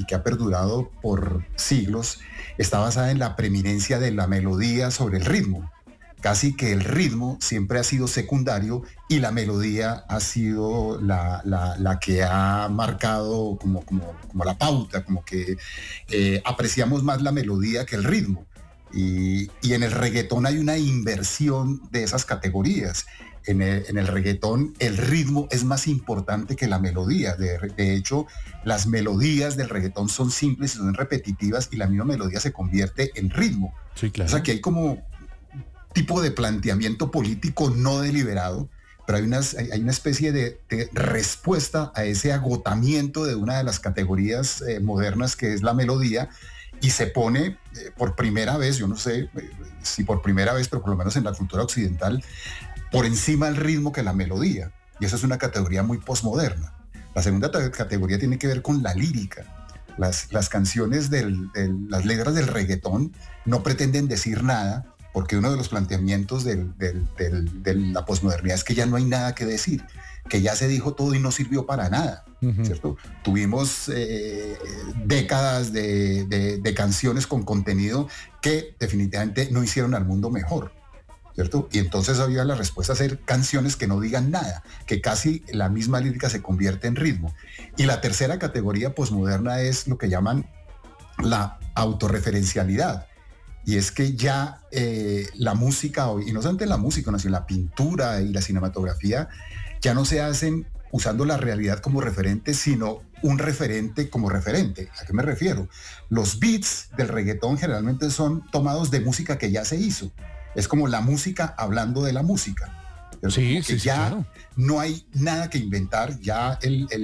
que ha perdurado por siglos, está basada en la preeminencia de la melodía sobre el ritmo. Casi que el ritmo siempre ha sido secundario y la melodía ha sido la que ha marcado como la pauta, como que apreciamos más la melodía que el ritmo. Y en el reggaetón hay una inversión de esas categorías. En el reggaetón el ritmo es más importante que la melodía. De hecho, las melodías del reggaetón son simples y son repetitivas y la misma melodía se convierte en ritmo. Sí, claro. O sea que hay como tipo de planteamiento político no deliberado, pero hay una especie de respuesta a ese agotamiento de una de las categorías modernas que es la melodía, y se pone por primera vez, yo no sé si por primera vez, pero por lo menos en la cultura occidental, por encima del ritmo que la melodía, y eso es una categoría muy posmoderna. La segunda categoría tiene que ver con la lírica. Las canciones las letras del reggaetón no pretenden decir nada, porque uno de los planteamientos de la posmodernidad es que ya no hay nada que decir, que ya se dijo todo y no sirvió para nada, ¿cierto? Tuvimos décadas de canciones con contenido que definitivamente no hicieron al mundo mejor, ¿cierto? Y entonces había la respuesta a hacer canciones que no digan nada, que casi la misma lírica se convierte en ritmo. Y la tercera categoría posmoderna es lo que llaman la autorreferencialidad. Y es que ya la música, y no solamente la música, sino la pintura y la cinematografía, ya no se hacen usando la realidad como referente, sino un referente como referente. ¿A qué me refiero? Los beats del reggaetón generalmente son tomados de música que ya se hizo. Es como la música hablando de la música. Sí, sí, ya claro. No hay nada que inventar, ya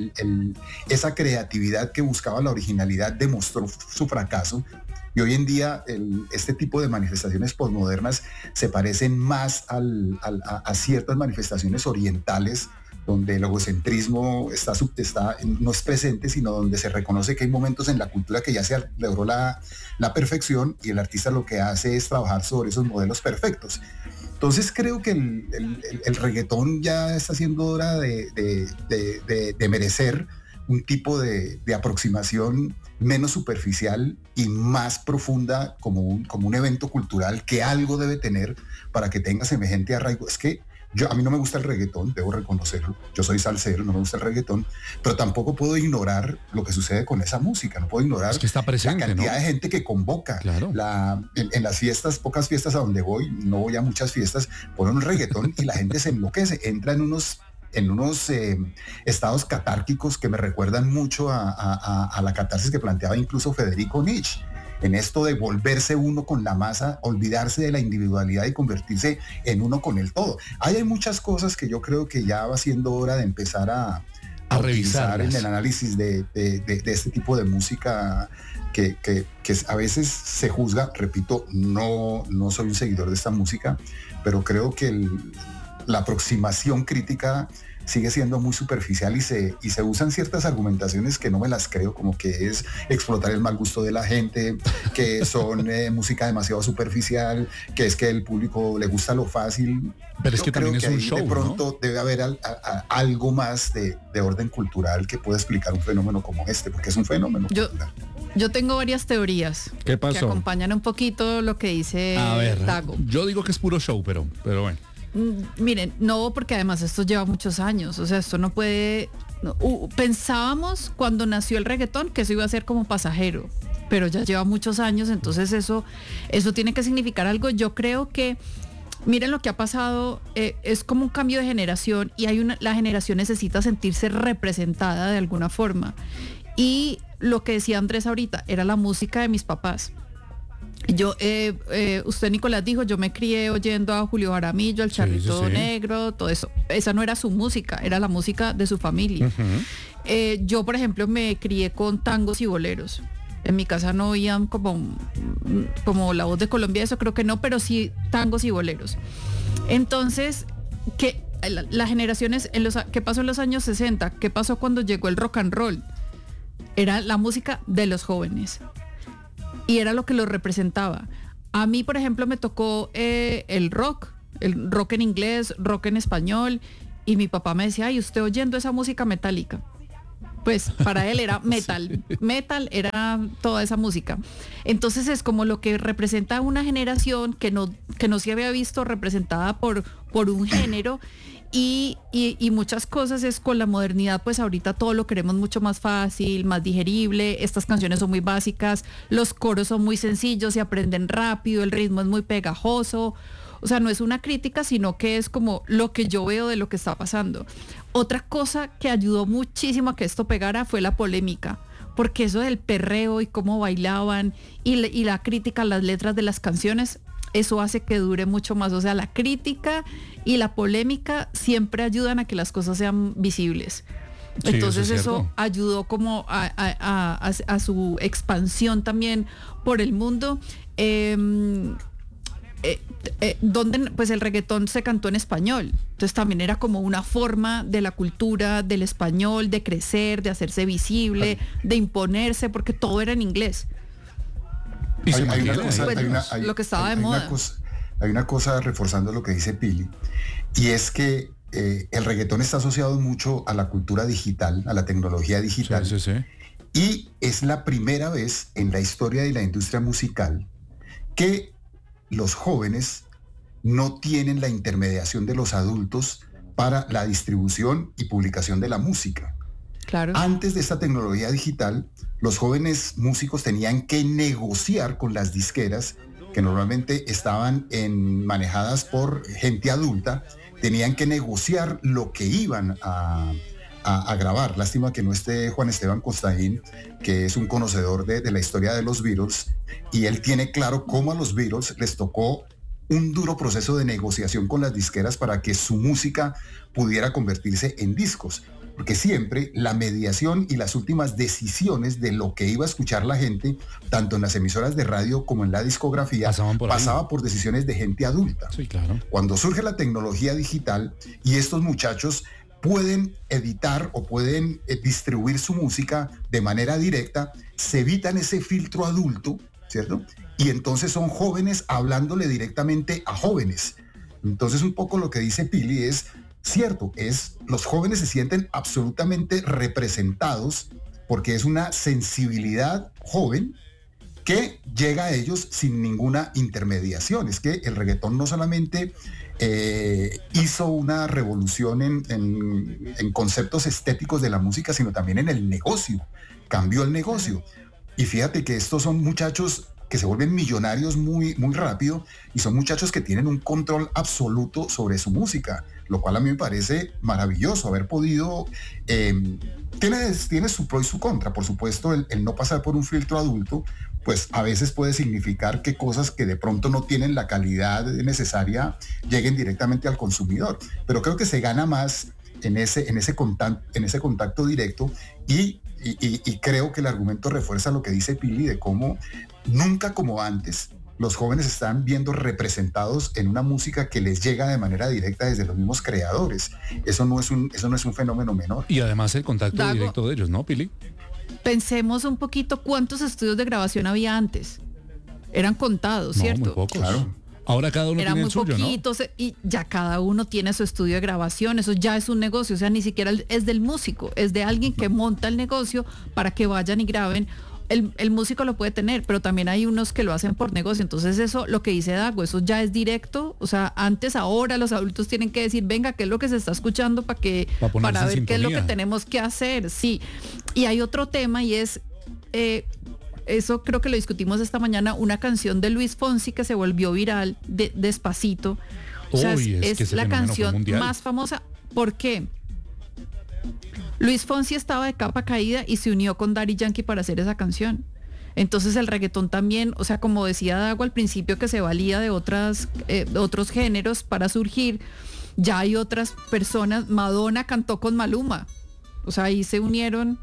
esa creatividad que buscaba la originalidad demostró su fracaso. Y hoy en día este tipo de manifestaciones posmodernas se parecen más a ciertas manifestaciones orientales, donde el egocentrismo no es presente, sino donde se reconoce que hay momentos en la cultura que ya se logró la perfección, y el artista lo que hace es trabajar sobre esos modelos perfectos. Entonces creo que el reggaetón ya está siendo hora de merecer un tipo de aproximación menos superficial y más profunda, como un evento cultural que algo debe tener para que tenga semejante arraigo. Es que a mí no me gusta el reggaetón, debo reconocerlo. Yo soy salsero, no me gusta el reggaetón, pero tampoco puedo ignorar lo que sucede con esa música. No puedo ignorar que está presente, la cantidad, ¿no?, de gente que convoca. Claro. En las fiestas, pocas fiestas a donde voy, no voy a muchas fiestas, ponen un reggaetón y la gente se enloquece, entra en unos estados catárquicos que me recuerdan mucho a la catarsis que planteaba incluso Federico Nietzsche, en esto de volverse uno con la masa, olvidarse de la individualidad y convertirse en uno con el todo. Hay muchas cosas que yo creo que ya va siendo hora de empezar a revisar en el análisis de este tipo de música que a veces se juzga. Repito, no soy un seguidor de esta música, pero creo que la aproximación crítica sigue siendo muy superficial y se usan ciertas argumentaciones que no me las creo, como que es explotar el mal gusto de la gente, que son música demasiado superficial, que es que el público le gusta lo fácil. Pero es que también es un show, de pronto, ¿no? Debe haber algo más de orden cultural que pueda explicar un fenómeno como este, porque es un fenómeno cultural. Yo tengo varias teorías. ¿Qué pasó? Que acompañan un poquito lo que dice Tago. Yo digo que es puro show, pero bueno. Miren, no, porque además esto lleva muchos años, o sea, esto no puede... pensábamos cuando nació el reggaetón que eso iba a ser como pasajero, pero ya lleva muchos años, entonces eso tiene que significar algo. Yo creo que, miren lo que ha pasado, es como un cambio de generación y la generación necesita sentirse representada de alguna forma. Y lo que decía Andrés ahorita, era la música de mis papás. Yo, usted, Nicolás, dijo, yo me crié oyendo a Julio Jaramillo, al Charrito Negro, todo eso. Esa no era su música, era la música de su familia. Yo, por ejemplo, me crié con tangos y boleros. En mi casa no oían como La Voz de Colombia, eso creo que no, pero sí tangos y boleros. Entonces, las generaciones, ¿qué pasó en los años 60? ¿Qué pasó cuando llegó el rock and roll? Era la música de los jóvenes. Y era lo que lo representaba. A mí, por ejemplo, me tocó el rock en inglés, rock en español, y mi papá me decía, ay, usted oyendo esa música metálica. Pues para él era metal, metal era toda esa música. Entonces es como lo que representa una generación que no se había visto representada por un género. Y muchas cosas es con la modernidad, pues ahorita todo lo queremos mucho más fácil, más digerible, estas canciones son muy básicas, los coros son muy sencillos, se aprenden rápido, el ritmo es muy pegajoso. O sea, no es una crítica, sino que es como lo que yo veo de lo que está pasando. Otra cosa que ayudó muchísimo a que esto pegara fue la polémica, porque eso del perreo y cómo bailaban y la crítica a las letras de las canciones, eso hace que dure mucho más. O sea, la crítica y la polémica siempre ayudan a que las cosas sean visibles. Sí, entonces eso ayudó como a su expansión también por el mundo. Donde pues el reggaetón se cantó en español, entonces también era como una forma de la cultura del español, de crecer, de hacerse visible, de imponerse, porque todo era en inglés. Y lo que estaba de moda. Hay una cosa reforzando lo que dice Pili, y es que el reggaetón está asociado mucho a la cultura digital, a la tecnología digital. Sí, sí, sí. Y es la primera vez en la historia de la industria musical que los jóvenes no tienen la intermediación de los adultos para la distribución y publicación de la música. Claro. Antes de esta tecnología digital, los jóvenes músicos tenían que negociar con las disqueras, que normalmente estaban manejadas por gente adulta, tenían que negociar lo que iban a grabar. Lástima que no esté Juan Esteban Costaín, que es un conocedor de la historia de los Beatles, y él tiene claro cómo a los Beatles les tocó un duro proceso de negociación con las disqueras para que su música pudiera convertirse en discos. Porque siempre la mediación y las últimas decisiones de lo que iba a escuchar la gente, tanto en las emisoras de radio como en la discografía, pasaba por decisiones de gente adulta. Sí, claro. Cuando surge la tecnología digital y estos muchachos pueden editar o pueden distribuir su música de manera directa, se evitan ese filtro adulto, ¿cierto? Y entonces son jóvenes hablándole directamente a jóvenes. Entonces un poco lo que dice Pili es cierto, los jóvenes se sienten absolutamente representados porque es una sensibilidad joven que llega a ellos sin ninguna intermediación. Es que el reggaetón no solamente hizo una revolución en conceptos estéticos de la música, sino también en el negocio, cambió el negocio. Y fíjate que estos son muchachos que se vuelven millonarios muy, muy rápido y son muchachos que tienen un control absoluto sobre su música, lo cual a mí me parece maravilloso haber podido... tiene su pro y su contra, por supuesto, el no pasar por un filtro adulto, pues a veces puede significar que cosas que de pronto no tienen la calidad necesaria lleguen directamente al consumidor, pero creo que se gana más en ese contacto directo y creo que el argumento refuerza lo que dice Pili de cómo nunca como antes los jóvenes están viendo representados en una música que les llega de manera directa desde los mismos creadores. Eso no es un fenómeno menor. Y además el contacto directo de ellos, ¿no, Pili? Pensemos un poquito cuántos estudios de grabación había antes. Eran contados, ¿cierto? Muy pocos. Claro. Ahora cada uno tiene el suyo, ¿no? Poquitos, y ya cada uno tiene su estudio de grabación, eso ya es un negocio, o sea, ni siquiera es del músico, es de alguien que monta el negocio para que vayan y graben. El músico lo puede tener, pero también hay unos que lo hacen por negocio. Entonces eso, lo que dice Dago, eso ya es directo. O sea, ahora los adultos tienen que decir, venga, ¿qué es lo que se está escuchando para ver qué es lo que tenemos que hacer? Sí. Y hay otro tema y es, eso creo que lo discutimos esta mañana, una canción de Luis Fonsi que se volvió viral, Despacito. O sea, es la canción más famosa. ¿Por qué? Luis Fonsi estaba de capa caída y se unió con Daddy Yankee para hacer esa canción. Entonces el reggaetón también, o sea, como decía Dago al principio, que se valía de otros géneros para surgir, ya hay otras personas. Madonna cantó con Maluma, o sea, ahí se unieron.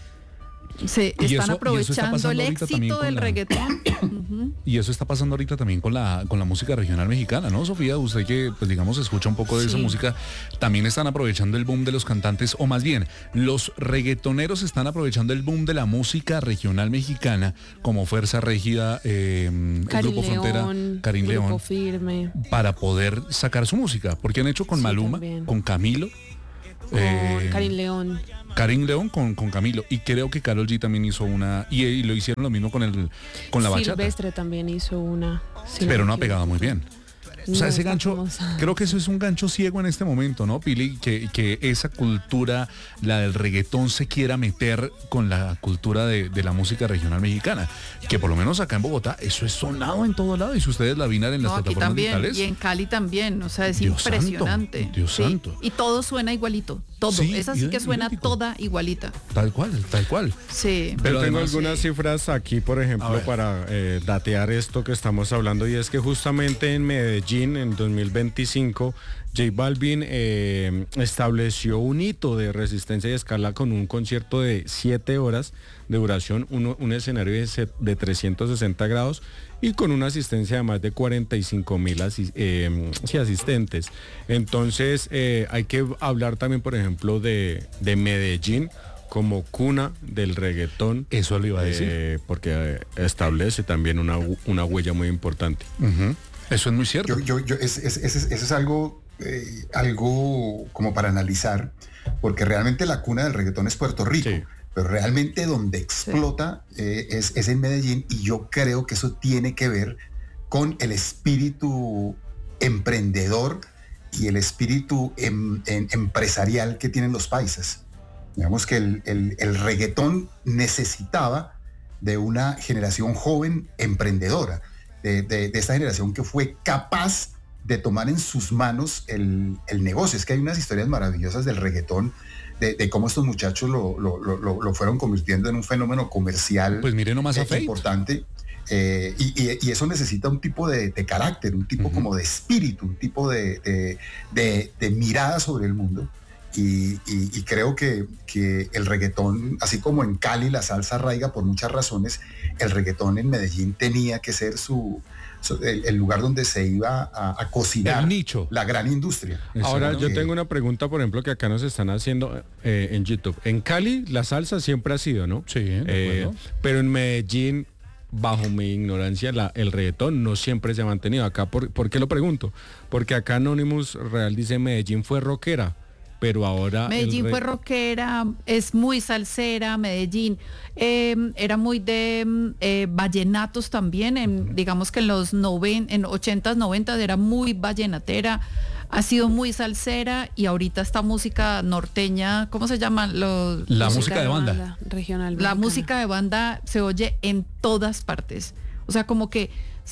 Están aprovechando el éxito del reggaetón. Y eso está pasando ahorita también con la música regional mexicana, ¿no, Sofía? Usted que, pues digamos, escucha un poco de esa música, también están aprovechando el boom de los cantantes, o más bien, los reggaetoneros están aprovechando el boom de la música regional mexicana, como Fuerza Régida, el Grupo Frontera, Karim León, Firme, para poder sacar su música, porque han hecho con Maluma, también con Camilo, Karin León. Karin León con Camilo, y creo que Karol G también hizo una, y lo hicieron lo mismo con la bachata. Silvestre también hizo una. Pero no ha pegado muy bien. O sea, No, ese gancho, famosa. creo que eso es un gancho ciego en este momento, ¿no, Pili? Que esa cultura, la del reggaetón, se quiera meter con la cultura de la música regional mexicana. Que por lo menos acá en Bogotá, eso es sonado en todo lado. Y si ustedes la vinan en las No, aquí plataformas también, digitales. y en Cali también, o sea, es Dios santo, impresionante. Dios santo. Y todo suena igualito, todo. Sí, Esa sí que suena idéntico. toda igualita. Tal cual, tal cual. Sí. Pero Yo tengo además, algunas cifras aquí, por ejemplo, para datear esto que estamos hablando, y es que justamente en Medellín, en 2025, J Balvin estableció un hito de resistencia y escala con un concierto de 7 horas de duración, un escenario de 360 grados y con una asistencia de más de 45,000 asistentes. Entonces hay que hablar también, por ejemplo, de Medellín como cuna del reggaetón. Eso lo iba a decir. Porque establece también una huella muy importante. Ujú. Eso es muy cierto. Eso es algo como para analizar, porque realmente la cuna del reggaetón es Puerto Rico, Sí. pero realmente donde explota es en Medellín, y yo creo que eso tiene que ver con el espíritu emprendedor y el espíritu empresarial que tienen los paisas. Digamos que el reggaetón necesitaba de una generación joven emprendedora, de esta generación que fue capaz de tomar en sus manos el negocio. Es que hay unas historias maravillosas del reggaetón, de cómo estos muchachos lo fueron convirtiendo en un fenómeno comercial, Pues mire nomás a Fate. importante. Y eso necesita un tipo de carácter, un tipo como de espíritu, un tipo de mirada sobre el mundo. Y creo que el reggaetón, así como en Cali la salsa arraiga por muchas razones, el reggaetón en Medellín tenía que ser el lugar donde se iba a cocinar El nicho. la gran industria. Ahora Eso, yo tengo una pregunta, por ejemplo, que acá nos están haciendo en YouTube. En Cali la salsa siempre ha sido, ¿no? Sí, de acuerdo. Pero en Medellín, bajo mi ignorancia, el reggaetón no siempre se ha mantenido. Acá, ¿por qué lo pregunto? Porque acá Anonymous Real dice Medellín fue rockera, pero ahora... Medellín fue rockera, es muy salsera. Medellín era muy de vallenatos también. Digamos que en los 80s, 90s era muy vallenatera. Ha sido muy salsera, y ahorita esta música norteña, ¿cómo se llama? La música de banda. Regional. La mexicana. música de banda se oye en todas partes. O sea, como que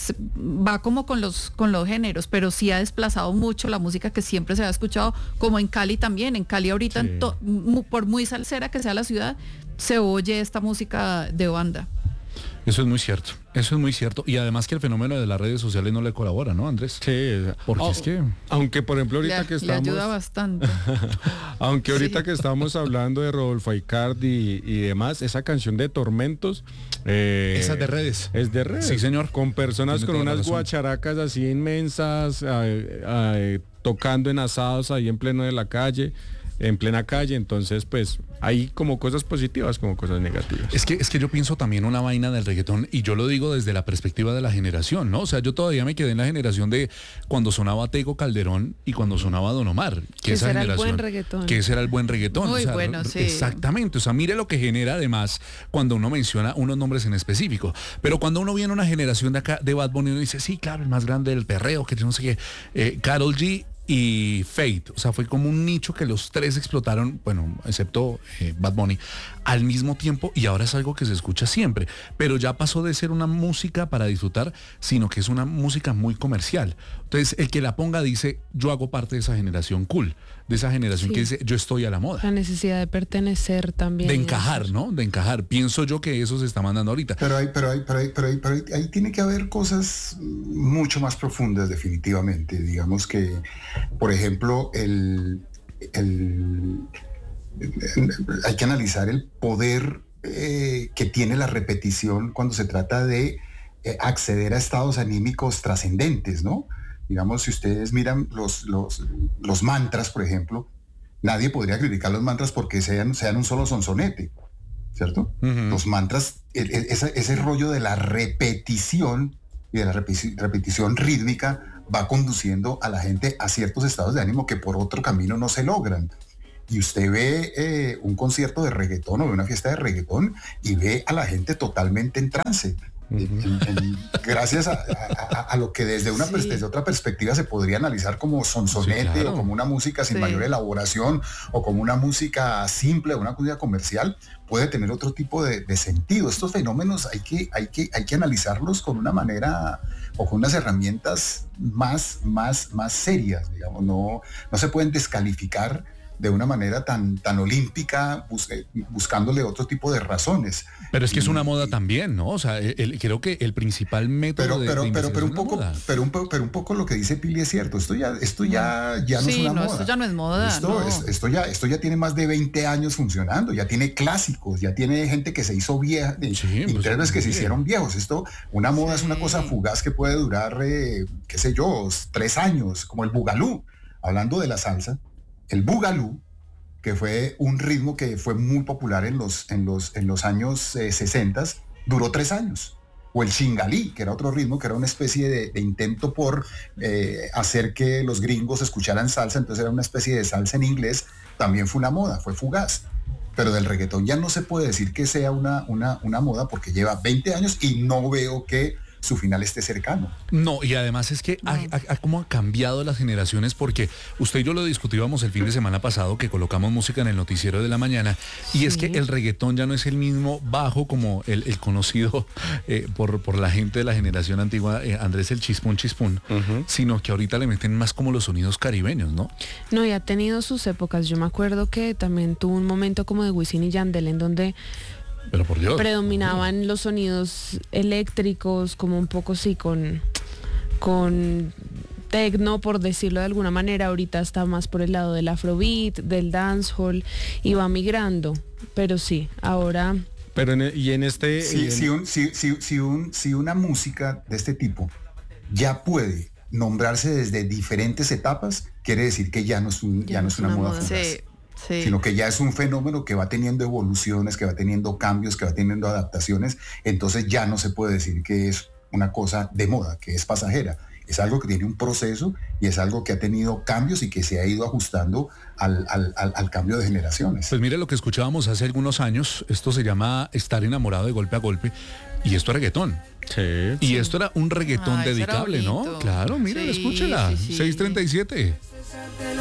va como con los géneros, pero sí ha desplazado mucho la música que siempre se ha escuchado, como en Cali también. En Cali ahorita, Sí. por muy salsera que sea la ciudad, se oye esta música de banda. Eso es muy cierto. Eso es muy cierto. Y además que el fenómeno de las redes sociales no le colabora, ¿no, Andrés? Sí, Porque es que... aunque por ejemplo ahorita que Le estamos... ayuda bastante. Aunque ahorita Sí. que estamos hablando de Rodolfo Aicardi y demás, esa canción de Tormentos... Esa es de redes. Es de redes. Sí, señor. Con personas Tiene con toda la unas razón. guacharacas así inmensas, tocando en asados ahí en pleno de la calle, en plena calle. Entonces, pues, hay como cosas positivas, como cosas negativas. Es que yo pienso también una vaina del reggaetón, y yo lo digo desde la perspectiva de la generación, ¿no? O sea, yo todavía me quedé en la generación de cuando sonaba Tego Calderón y cuando sonaba Don Omar. Que esa ese era el generación, buen reggaetón. que ese era el buen reggaetón. Muy o sea, bueno, sí. Exactamente. O sea, mire lo que genera además cuando uno menciona unos nombres en específico. Pero cuando uno viene a una generación de acá, de Bad Bunny, uno dice, sí, claro, el más grande del perreo, que no sé qué, Karol G y Fate. O sea, fue como un nicho que los tres explotaron, bueno, excepto Bad Bunny, al mismo tiempo, y ahora es algo que se escucha siempre. Pero ya pasó de ser una música para disfrutar, sino que es una música muy comercial. Entonces, el que la ponga dice, yo hago parte de esa generación cool, de esa generación Sí. que dice, yo estoy a la moda. La necesidad de pertenecer también. De encajar, ¿no? De encajar. Pienso yo que eso se está mandando ahorita. Pero ahí tiene que haber cosas mucho más profundas, definitivamente. Digamos que, por ejemplo, hay que analizar el poder que tiene la repetición cuando se trata de acceder a estados anímicos trascendentes, ¿no? Digamos, si ustedes miran los mantras, por ejemplo, nadie podría criticar los mantras porque sean un solo sonsonete, ¿cierto? Ujú. Los mantras, ese rollo de la repetición y de la repetición rítmica va conduciendo a la gente a ciertos estados de ánimo que por otro camino no se logran. y usted ve un concierto de reggaetón o una fiesta de reggaetón y ve a la gente totalmente en trance. Gracias a lo que desde otra perspectiva se podría analizar como sonsonete, sí, claro, o como una música sin mayor elaboración, o como una música simple, una música comercial, puede tener otro tipo de sentido. Estos fenómenos hay que analizarlos con una manera o con unas herramientas más serias, digamos. No se pueden descalificar de una manera tan olímpica, buscándole otro tipo de razones. Pero es que es una moda también, ¿no? O sea, creo que el principal método pero un poco lo que dice Pili es cierto. Esto ya no es una moda. Esto ya no es moda. Esto ya tiene más de 20 años funcionando, ya tiene clásicos, ya tiene gente que se hizo vieja, intérpretes que se hicieron viejos. Una moda es una cosa fugaz que puede durar, 3 años, como el bugalú. Hablando de la salsa, el bugalú, que fue un ritmo que fue muy popular en los años 60, duró 3 años. O el chingalí, que era otro ritmo, que era una especie de intento por hacer que los gringos escucharan salsa, entonces era una especie de salsa en inglés, también fue una moda, fue fugaz. Pero del reggaetón ya no se puede decir que sea una moda, porque lleva 20 años y no veo que su final esté cercano. No, y además es que cómo ha cambiado las generaciones, porque usted y yo lo discutíamos el fin de semana pasado, que colocamos música en el noticiero de la mañana, y es que el reggaetón ya no es el mismo bajo como el conocido por la gente de la generación antigua, Andrés el Chispún, sino que ahorita le meten más como los sonidos caribeños, ¿no? No, y ha tenido sus épocas. Yo me acuerdo que también tuvo un momento como de Wisin y Yandel, en donde pero por Dios, predominaban los sonidos eléctricos, como un poco sí con tecno, por decirlo de alguna manera. Ahorita está más por el lado del afrobeat, del dancehall, y va migrando, pero sí, ahora. Pero si una música de este tipo ya puede nombrarse desde diferentes etapas, quiere decir que ya no es una moda fugaz. Sí. Sino que ya es un fenómeno que va teniendo evoluciones, que va teniendo cambios, que va teniendo adaptaciones. Entonces ya no se puede decir que es una cosa de moda, que es pasajera. Es algo que tiene un proceso y es algo que ha tenido cambios y que se ha ido ajustando al cambio de generaciones. Pues mire lo que escuchábamos hace algunos años. Esto se llama Estar enamorado de golpe a golpe, y esto es reggaetón. Sí. Y esto era un reggaetón dedicable, ¿no? Claro, mire, escúchela. 6:37.